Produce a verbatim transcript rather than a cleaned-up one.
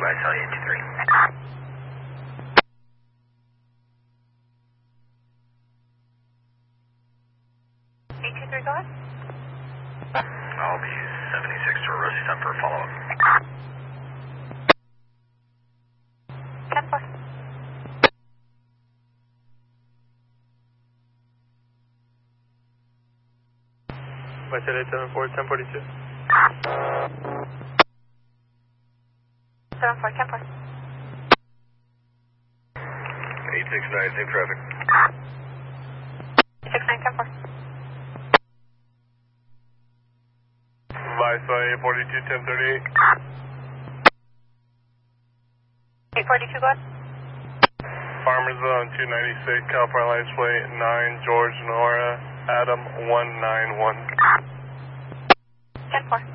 Vice eight two three. eight two three, go ahead. I'll be seventy-six to Rosie, time for a follow-up. ten four. Vice eight seven four, ten forty-two. seven four, ten four. eight six nine, same traffic. six nine, ten four. Vice eight forty-two, ten thirty-eight. eight forty-two, go ahead. Farmer Zone two ninety-six, California License Plate nine, George Nora, Adam one nine one. ten four.